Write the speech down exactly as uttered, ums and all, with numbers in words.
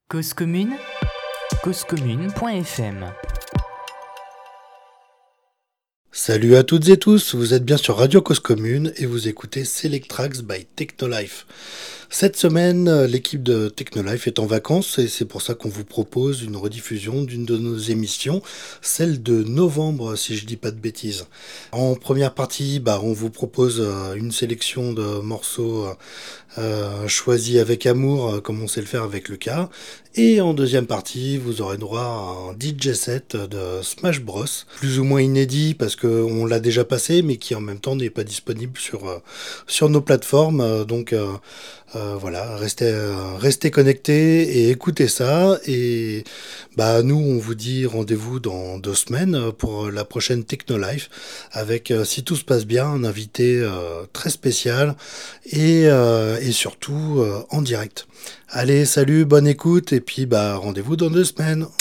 Cause commune, cause commune point f m. Salut à toutes et tous, vous êtes bien sur Radio Cause Commune et vous écoutez Select Tracks by Technolife. Cette semaine, l'équipe de Technolife est en vacances et c'est pour ça qu'on vous propose une rediffusion d'une de nos émissions, celle de novembre si je dis pas de bêtises. En première partie, bah, on vous propose une sélection de morceaux euh, choisis avec amour, comme on sait le faire avec Lucas. Et en deuxième partie, vous aurez droit à un D J set de Smash Bros, plus ou moins inédit parce qu'on l'a déjà passé, mais qui en même temps n'est pas disponible sur, euh, sur nos plateformes. Donc euh, euh, voilà, restez, euh, restez connectés et écoutez ça. Et bah nous, on vous dit rendez-vous dans deux semaines pour la prochaine Technolife, avec, euh, si tout se passe bien, un invité euh, très spécial et, euh, et surtout euh, en direct. Allez, salut, bonne écoute, et puis bah rendez-vous dans deux semaines.